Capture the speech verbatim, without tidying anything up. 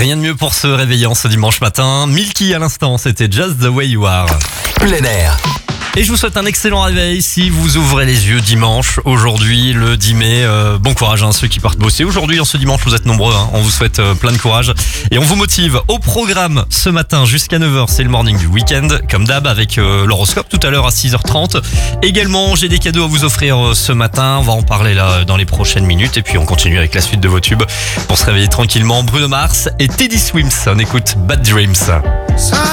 Rien de mieux pour se réveiller en ce dimanche matin. Milky à l'instant, c'était Just the Way You Are. Plein air. Et je vous souhaite un excellent réveil si vous ouvrez les yeux dimanche, aujourd'hui le dix mai. Euh, bon courage à hein, ceux qui partent bosser. Aujourd'hui, en ce dimanche, vous êtes nombreux. Hein. On vous souhaite euh, plein de courage et on vous motive. Au programme ce matin jusqu'à neuf heures, c'est le morning du week-end. Comme d'hab avec euh, l'horoscope tout à l'heure à six heures trente. Également, j'ai des cadeaux à vous offrir euh, ce matin. On va en parler là dans les prochaines minutes. Et puis on continue avec la suite de vos tubes pour se réveiller tranquillement. Bruno Mars et Teddy Swims. On écoute Bad Dreams.